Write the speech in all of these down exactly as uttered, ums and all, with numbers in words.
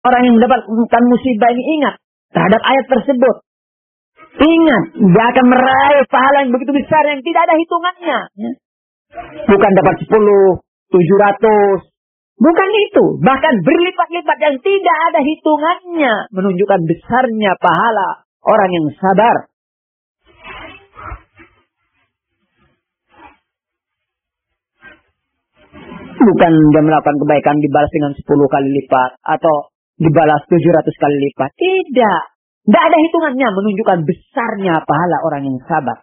orang yang mendapatkan musibah ini ingat terhadap ayat tersebut. Ingat, dia akan meraih pahala yang begitu besar yang tidak ada hitungannya. Bukan dapat sepuluh, tujuh ratus. Bukan itu. Bahkan berlipat-lipat yang tidak ada hitungannya. Menunjukkan besarnya pahala orang yang sabar. Bukan dia melakukan kebaikan dibalas dengan sepuluh kali lipat. Atau dibalas tujuh ratus kali lipat. Tidak. Tidak ada hitungannya menunjukkan besarnya pahala orang yang sabar.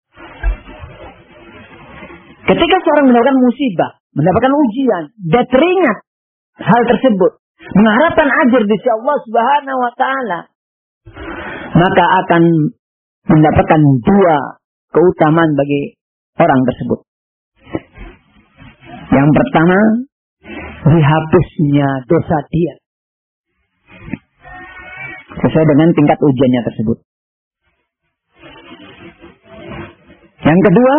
Ketika seorang mendapatkan musibah, mendapatkan ujian, dia teringat hal tersebut, mengharapkan ajar di sisi Allah Subhanahu wa taala, maka akan mendapatkan dua keutamaan bagi orang tersebut. Yang pertama, dihapusnya dosa dia sesuai dengan tingkat ujiannya tersebut. Yang kedua,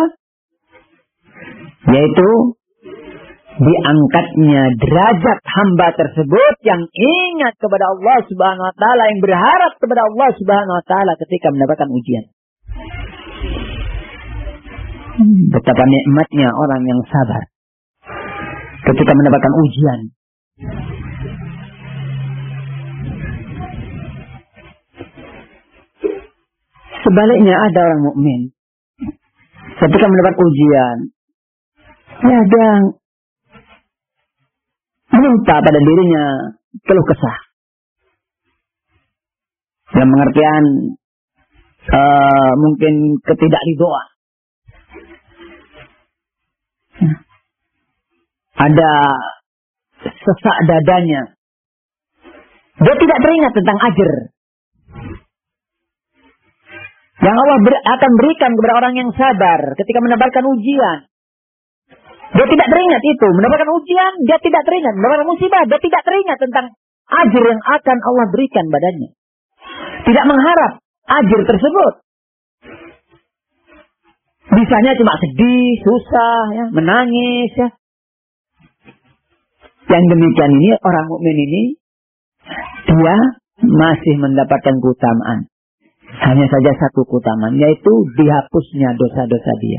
yaitu diangkatnya derajat hamba tersebut yang ingat kepada Allah Subhanahu wa taala, yang berharap kepada Allah Subhanahu wa taala ketika mendapatkan ujian. Betapa nikmatnya orang yang sabar ketika mendapatkan ujian. Sebaliknya ada orang mukmin ketika mendapat ujian, ya dia minta pada dirinya keluh kesah. Dalam pengertian uh, mungkin ketidakridhoan. Ada sesak dadanya. Dia tidak teringat tentang ajar yang Allah ber, akan berikan kepada orang yang sabar ketika mendapatkan ujian. Dia tidak teringat itu. Mendapatkan ujian, dia tidak teringat. Mendapatkan musibah, dia tidak teringat tentang ajar yang akan Allah berikan badannya. Tidak mengharap ajar tersebut. Bisanya cuma sedih, susah, ya, menangis. Ya. Yang demikian ini, orang mukmin ini, dia masih mendapatkan keutamaan. Hanya saja satu keutamaan, yaitu dihapusnya dosa-dosa dia.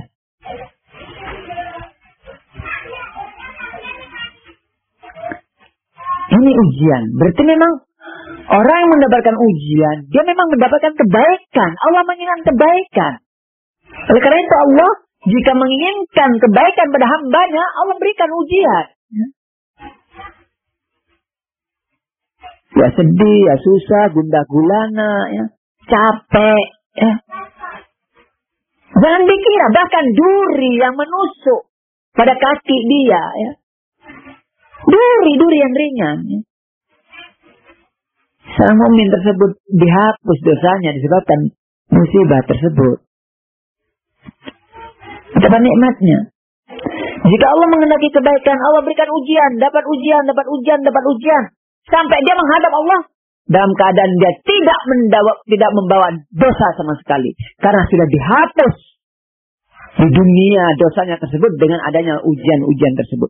Ini ujian. Berarti memang orang yang mendapatkan ujian, dia memang mendapatkan kebaikan. Allah menginginkan kebaikan. Oleh karena itu Allah, jika menginginkan kebaikan pada hambanya, Allah berikan ujian. Ya sedih, ya susah, gundah gulana, ya. Capek, ya. Jangan dikira bahkan duri yang menusuk pada kaki dia, ya. Duri-duri yang ringan, ya. Seorang mukmin tersebut dihapus dosanya disebabkan musibah tersebut. Betapa nikmatnya. Jika Allah mengendaki kebaikan, Allah berikan ujian, dapat ujian, dapat ujian, dapat ujian, sampai dia menghadap Allah dalam keadaan dia tidak mendawa, tidak membawa dosa sama sekali, karena sudah dihapus di dunia dosanya tersebut dengan adanya ujian-ujian tersebut.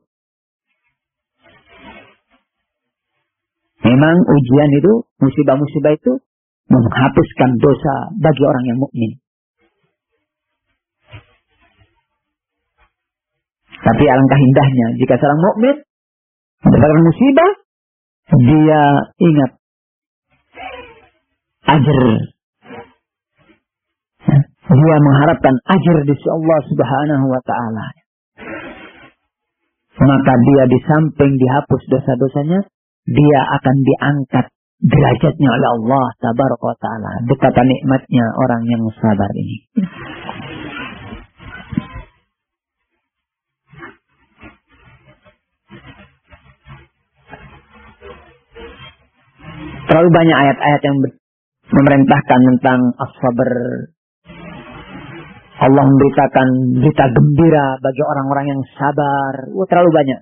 Memang ujian itu, musibah-musibah itu menghapuskan dosa bagi orang yang mukmin. Tapi alangkah indahnya jika seorang mukmin mendapatkan musibah, dia ingat ajar. Dia mengharapkan ajar di sisi Allah Subhanahu wa taala. Maka dia di samping dihapus dosa-dosanya, dia akan diangkat derajatnya oleh Allah Tabaraka wa taala. Betapa nikmatnya orang yang sabar ini. Terlalu banyak ayat-ayat yang memerintahkan tentang as-sabr. Allah memberitakan berita gembira bagi orang-orang yang sabar. Wah, terlalu banyak.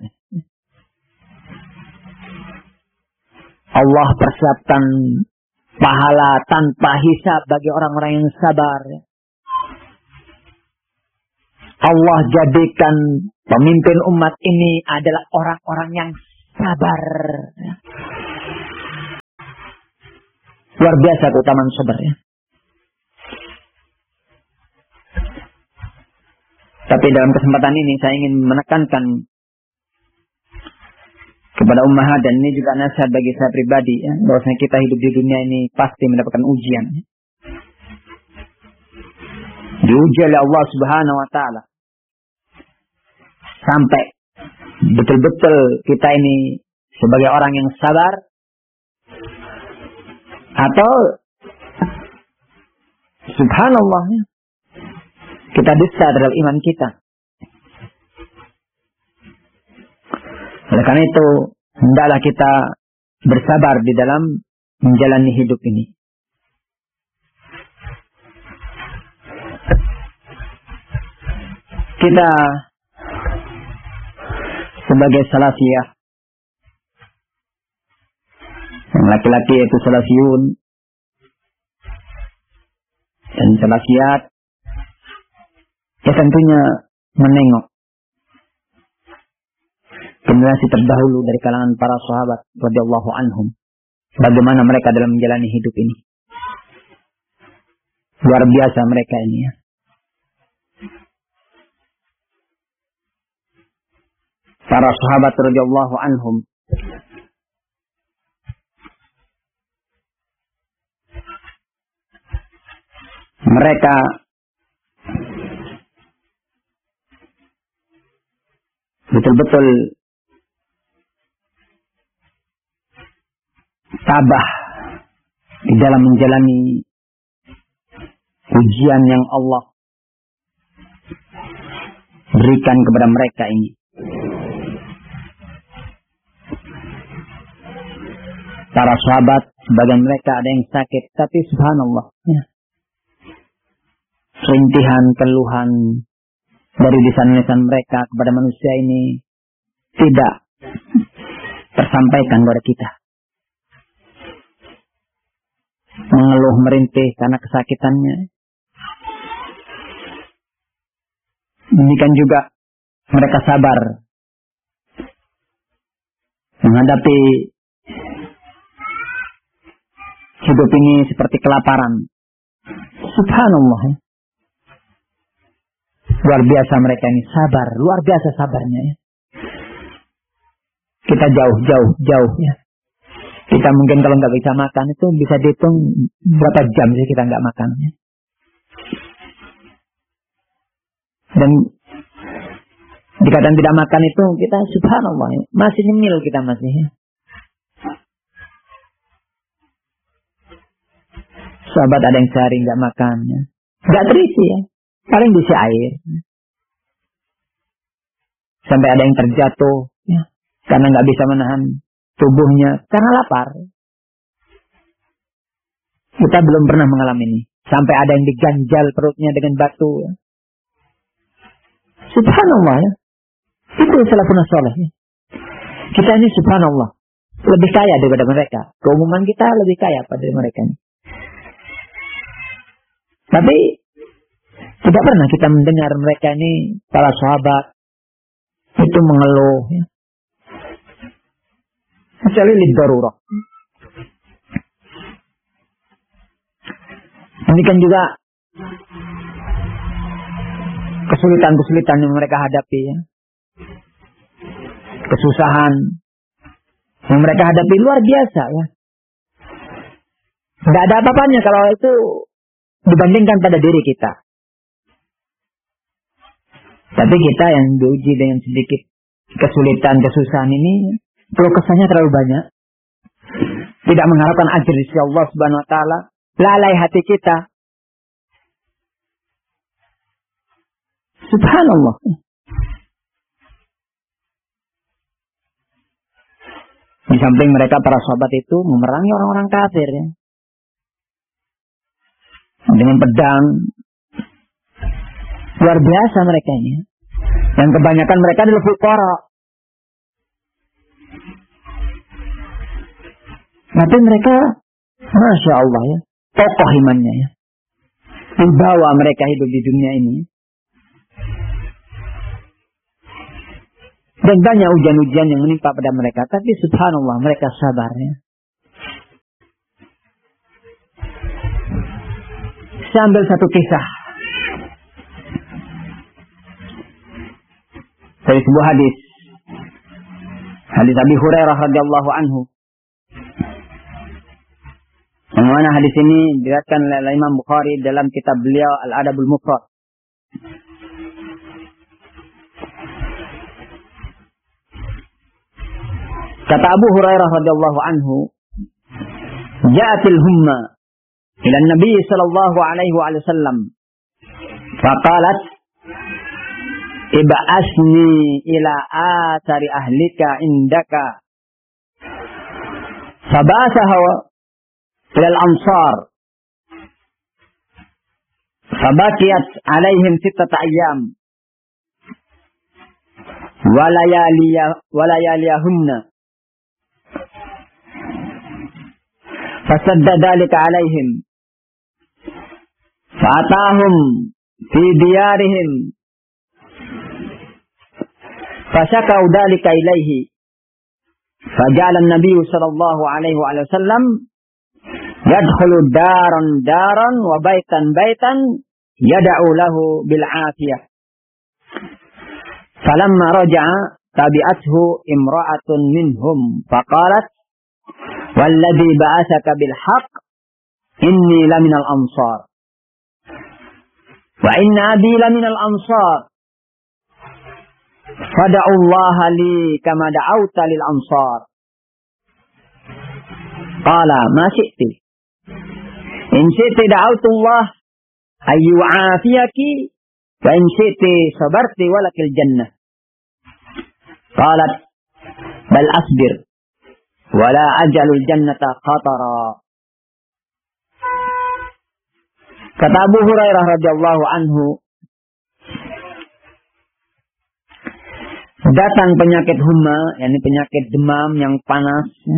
Allah persiapkan pahala tanpa hisab bagi orang-orang yang sabar. Allah jadikan pemimpin umat ini adalah orang-orang yang sabar. Luar biasa keutamaan sabar ya. Tapi dalam kesempatan ini saya ingin menekankan kepada ummahat, dan ini juga nasihat bagi saya pribadi ya, bahwasanya kita hidup di dunia ini pasti mendapatkan ujian. Diuji oleh Allah Subhanahu wa taala. Sampai betul-betul kita ini sebagai orang yang sabar, atau subhanallah ya, kita dusta terhadap iman kita. Oleh karena itu, hendaklah kita bersabar di dalam menjalani hidup ini. Kita sebagai salafiyah, yang laki-laki yaitu salafiyun dan salafiyat, ya tentunya menengok generasi terdahulu dari kalangan para sahabat radhiyallahu anhum, bagaimana mereka dalam menjalani hidup ini. Luar biasa mereka ini ya. Para sahabat radhiyallahu anhum mereka betul-betul tabah di dalam menjalani ujian yang Allah berikan kepada mereka ini. Para sahabat, sebagian mereka ada yang sakit, tapi subhanallah ya, rintihan, keluhan dari lisan-lisan mereka kepada manusia ini tidak tersampaikan kepada kita. Mengeluh merintih karena kesakitannya. Demikian juga mereka sabar menghadapi hidup ini seperti kelaparan. Subhanallah ya. Luar biasa mereka ini sabar, luar biasa sabarnya ya. Kita jauh, jauh, jauh ya. Kita mungkin kalau nggak bisa makan itu bisa dihitung berapa jam sih kita nggak makan ya. Dan dikatakan tidak makan itu kita subhanallah ya, masih nyemil kita masih ya. Sahabat ada yang sehari nggak makan ya. Nggak terisi ya. Paling diisi air. Sampai ada yang terjatuh ya, karena nggak bisa menahan tubuhnya karena lapar. Kita belum pernah mengalami ini. Sampai ada yang diganjal perutnya dengan batu ya. Subhanallah ya. Itu salafun saleh ya. Kita ini subhanallah lebih kaya daripada mereka. Keumuman kita lebih kaya pada mereka ini. Tapi tidak pernah kita mendengar mereka ini, para sahabat itu mengeluh ya. Kecuali lidarurah. Demikian juga kesulitan-kesulitan yang mereka hadapi ya. Kesusahan yang mereka hadapi luar biasa ya. Tidak ada apa-apanya kalau itu dibandingkan pada diri kita. Tapi kita yang diuji dengan sedikit kesulitan, kesusahan ini, keluh kesahnya terlalu banyak. Tidak mengharapkan ajar dari Allah Subhanahu wa taala, lalai hati kita. Subhanallah. Di samping mereka para sahabat itu memerangi orang-orang kafir ya. Dengan pedang. Luar biasa mereka ini. Dan kebanyakan mereka adalah fuqara. Tapi mereka, Masya Allah ya, tokoh imannya ya. Membawa mereka hidup di dunia ini. Dan banyak ujian-ujian yang menimpa pada mereka. Tapi subhanallah mereka sabar ya. Saya ambil satu kisah dari sebuah hadis. Hadis Abi Hurairah radhiyallahu anhu. Yang mana hadis ini diriwayatkan oleh Imam Bukhari dalam kitab beliau Al-Adabul Mufrad. Kata Abu Hurairah radhiyallahu anhu, "Ja'atil humma ila Nabi sallallahu alaihi wasallam. Faqalat, ib'asni ila athari ahlika indaka." Fabasaha ila al-ansar. Fabakiyat alaihim sittata ayyam. Walayaliyah walayaliyahunna. Fasadda dhalika alaihim. Fa'atahum fi diyarihim. Fashakau dhalika ilaihi. Faja'ala an-nabiy sallallahu alaihi wa sallam yadkhulu daran daran wa baitan baitan yad'u lahu bil afiyah. Falamma raja'a tabi'athu imra'atun minhum faqalat, walladhi ba'athaka bil haqq inni laminal ansar wa inna abi laminal ansar fad'u Allah li kama da'awta lil ansar. Qala ma syi'ti in syi'ti da'awtu Allah ayyu afiyaki wa in syi'ti sabarti walakil jannah. Qalat bal asbir wala ajalul jannata khatara. Kata Abu Hurairah radhiyallahu anhu, datang penyakit humma, yakni penyakit demam yang panas. Ya.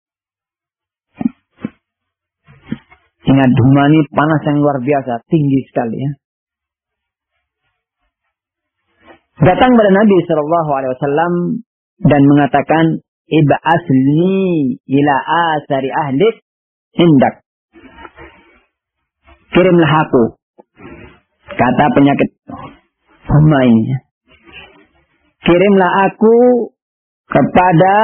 Ingat, humma ini panas yang luar biasa, tinggi sekali. Ya. Datang pada Nabi Shallallahu Alaihi Wasallam dan mengatakan, ib'asni ila asari ahlik hindak. Kirimlah aku. Kata penyakit humma ini. Kirimlah aku kepada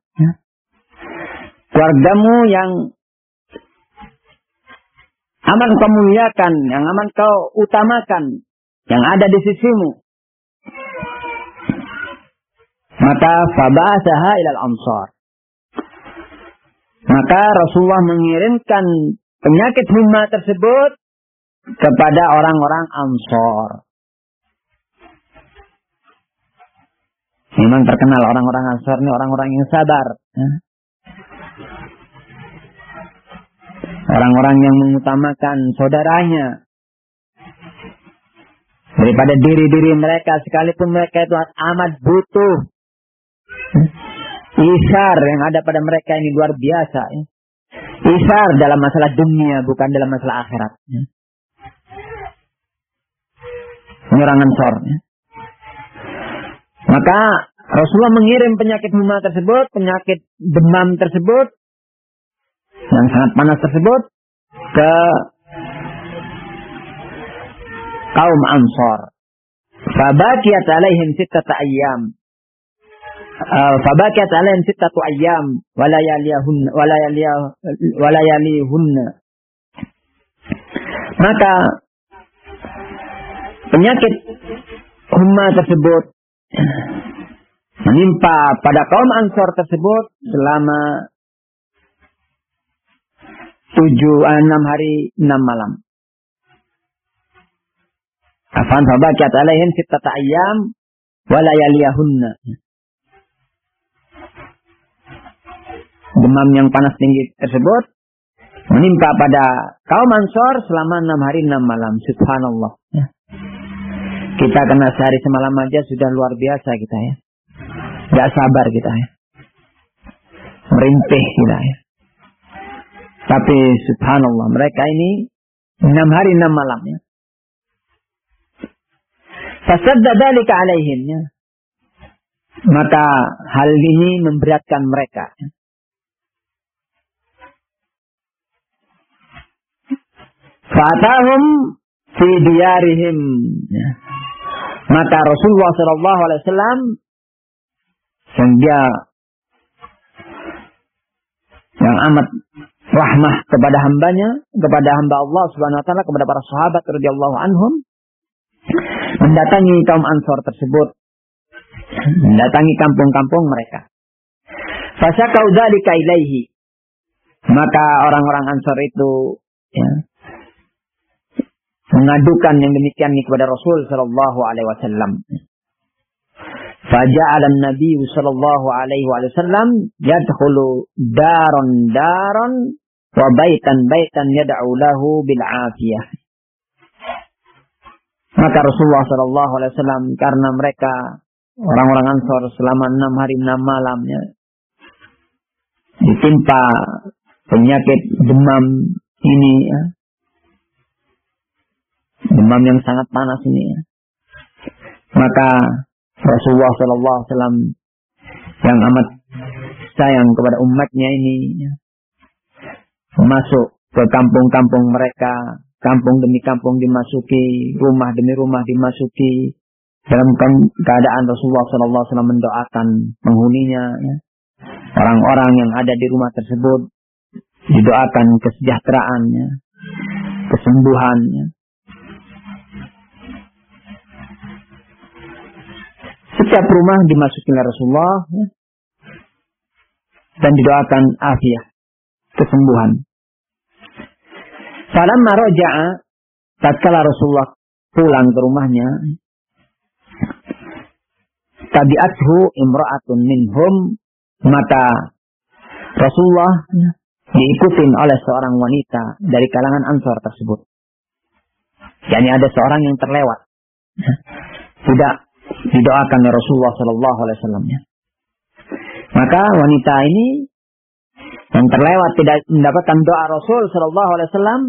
keluargamu yang aman kau muliakan, yang aman kau utamakan, yang ada di sisimu. Maka faba'athaha ilal ansar. Maka Rasulullah mengirimkan penyakit humma tersebut kepada orang-orang Ansor. Memang terkenal orang-orang Ansor ini orang-orang yang sabar. Orang-orang yang mengutamakan saudaranya daripada diri-diri mereka, sekalipun mereka itu amat butuh. Isar yang ada pada mereka ini luar biasa. Ya. Isar dalam masalah dunia, bukan dalam masalah akhirat. Ya. Ini orang Ansor. Ya. Maka Rasulullah mengirim penyakit humma tersebut, penyakit demam tersebut, yang sangat panas tersebut, ke kaum Ansor. Fabakiyat alaihim sittata ayyam. Fabakiyat alaihim sittatu ayyam walayaliyahunna walayaliyahunna. Maka penyakit humma tersebut menimpa pada kaum Ansor tersebut selama tujuh enam hari enam malam. Afan fabakiyat alaihim sittata ayyam walayaliyahunna. Demam yang panas tinggi tersebut menimpa pada kaum Ansor selama enam hari enam malam. Subhanallah. Ya. Kita kena sehari semalam aja sudah luar biasa kita ya. Gak sabar kita ya. Merintih kita ya. Tapi subhanallah mereka ini enam hari enam malam ya. Fasadda dzalika alaihim ya. Maka hal ini memberatkan mereka. Ya. Fatahum fi diyarihim. Ya. Maka Rasulullah Shallallahu Alaihi Wasallam yang dia yang amat rahmah kepada hambanya, kepada hamba Allah Subhanahu Wa Taala, kepada para sahabat radhiyallahu anhum, mendatangi kaum Ansor tersebut, mendatangi kampung-kampung mereka. Fasyakau dzalika ilaihi. Maka orang-orang Ansor itu ya, mengadukan yang demikian kepada Rasul sallallahu alaihi wasallam. Faja'ala an-nabiy sallallahu alaihi wasallam yadkhulu daron daron wa baitan baitan yad'u lahu bil afiyah. Maka Rasulullah sallallahu alaihi wasallam, karena mereka orang-orang Ansor selama enam hari enam malamnya ditimpa penyakit demam ini ya. Demam yang sangat panas ini ya. Maka Rasulullah sallallahu alaihi wasallam yang amat sayang kepada umatnya ini ya, masuk ke kampung-kampung mereka, kampung demi kampung dimasuki, rumah demi rumah dimasuki, dalam keadaan Rasulullah sallallahu alaihi wasallam mendoakan penghuninya ya. Orang-orang yang ada di rumah tersebut didoakan kesejahteraannya, kesembuhannya. Setiap rumah dimasuki oleh Rasulullah ya, dan didoakan afiah, kesembuhan. Falamma raja'a, tatkala Rasulullah pulang ke rumahnya, tabi'athu imra'atun minhum, maka Rasulullah ya, diikutin oleh seorang wanita dari kalangan Ansor tersebut. Yani ada seorang yang terlewat, tidak didoakan oleh Rasulullah Sallallahu Alaihi Wasallam. Maka wanita ini yang terlewat tidak mendapatkan doa Rasul Sallallahu Alaihi Wasallam,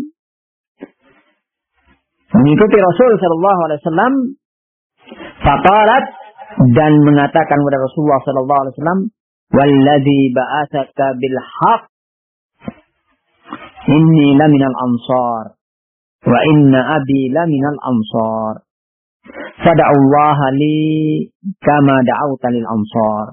mengikuti Rasul Sallallahu Alaihi Wasallam, faqalat, dan mengatakan kepada Rasulullah Sallallahu Alaihi Wasallam, "Walladzi ba'atsaka bil haqq, inni laminal ansar, wa inna abi laminal ansar. Fada'ullaha li kama da'auta lil ansar."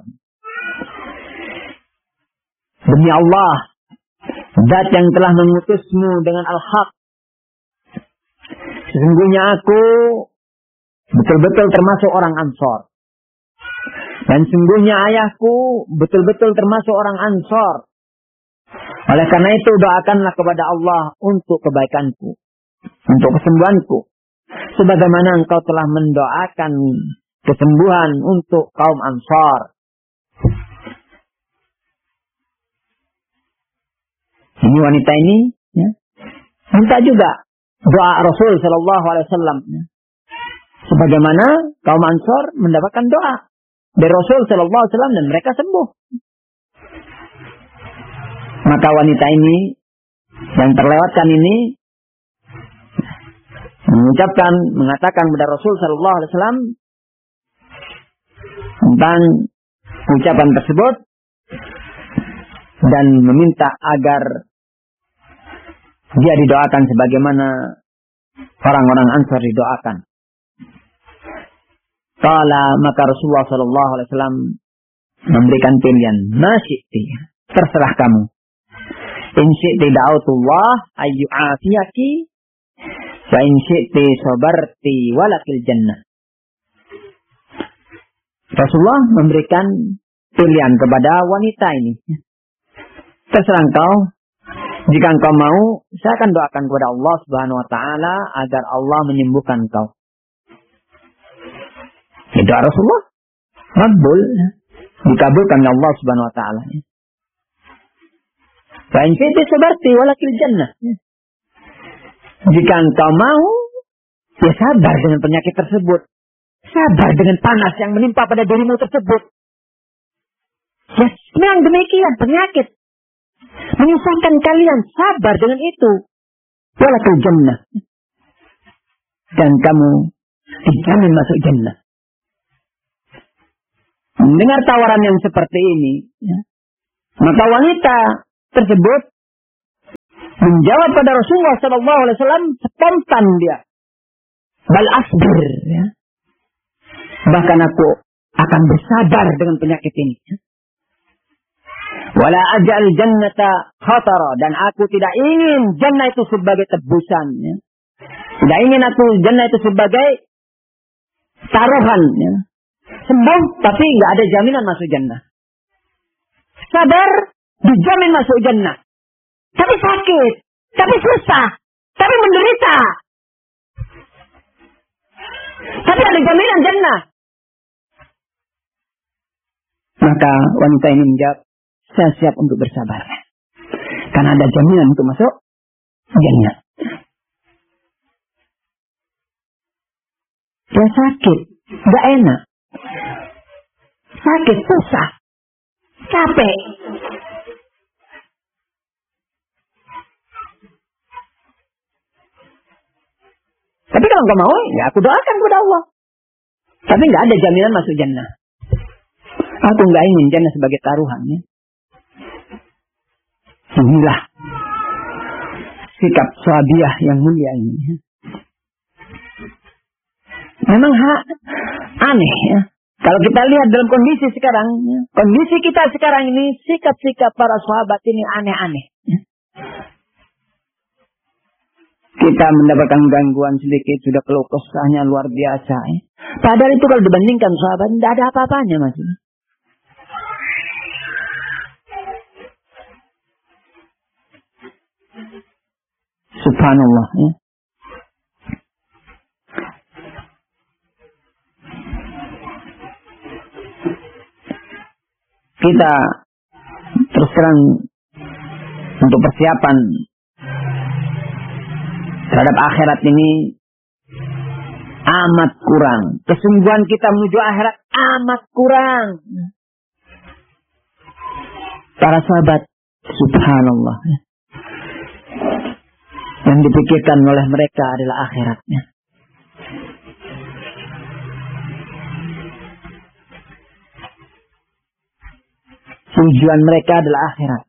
Demi Allah, Zat yang telah mengutusmu dengan al-haq, sesungguhnya aku betul-betul termasuk orang Ansor. Dan sungguhnya ayahku betul-betul termasuk orang Ansor. Oleh karena itu doakanlah kepada Allah untuk kebaikanku, untuk kesembuhanku, sebagaimana engkau telah mendoakan kesembuhan untuk kaum Ansar. Ini wanita ini ya, minta juga doa Rasul Sallallahu Alaihi Wasallam, ya, sebagaimana kaum Ansar mendapatkan doa dari Rasul Sallallahu Alaihi Wasallam dan mereka sembuh. Maka wanita ini yang terlewatkan ini mengucapkan, mengatakan kepada Rasul Sallallahu Alaihi Wasallam tentang ucapan tersebut dan meminta agar dia didoakan sebagaimana orang-orang Ansar didoakan. Qala, maka Rasulullah Sallallahu Alaihi Wasallam memberikan pilihan, ma syi'ti, terserah kamu. In syi'ti da'autullah ayyu'afiyaki, wa in syi'ti sabarti walakil jannah. Rasulullah memberikan pilihan kepada wanita ini. Terserah engkau, jika engkau mau, saya akan doakan kepada Allah Subhanahu Wa Taala agar Allah menyembuhkan engkau. Ya, doa Rasulullah makbul, dikabulkan oleh Allah Subhanahu Wa Taala. Fa in shi'ti sabarti walakil jannah. Jika engkau mau, ya sabar dengan penyakit tersebut. Sabar dengan panas yang menimpa pada dirimu tersebut. Ya, memang demikian penyakit menyusahkan kalian, sabar dengan itu. Walakil jannah. Dan kamu dijamin masuk jannah. Mendengar tawaran yang seperti ini, ya, maka wanita tersebut menjawab pada Rasulullah Sallallahu Alaihi Wasallam spontan dia. Bal asbir, ya. Bahkan aku akan bersabar dengan penyakit ini. Wala ajal jannata khatara, dan aku tidak ingin jannah itu sebagai tebusan. Ya. Tidak ingin aku jannah itu sebagai taruhan. Ya. Sembuh, tapi nggak ada jaminan masuk jannah. Sabar, dijamin masuk jannah. Tapi sakit, tapi susah, tapi menderita. Tapi ada jaminan jannah. Maka wanita ini menjawab, saya siap untuk bersabar. Karena ada jaminan untuk masuk jannah. Dia sakit, gak enak. Sakit, susah, capek. Tapi kalau enggak mau, ya aku doakan kepada Allah. Tapi enggak ada jaminan masuk jannah. Aku enggak ingin jannah sebagai taruhan. Ya. Inilah sikap sahabiah yang mulia ini. Ya. Memang ha, aneh ya. Kalau kita lihat dalam kondisi sekarang, ya, kondisi kita sekarang ini, sikap-sikap para sahabat ini aneh-aneh. Ya. Kita mendapatkan gangguan sedikit, sudah keluh kesahnya luar biasa. Ya. Padahal itu kalau dibandingkan sahabat, tidak ada apa-apanya mas. Subhanallah. Ya. Kita terus terang untuk persiapan terhadap akhirat ini amat kurang. Kesungguhan kita menuju akhirat amat kurang. Para sahabat, subhanallah, yang dipikirkan oleh mereka adalah akhiratnya. Tujuan mereka adalah akhirat.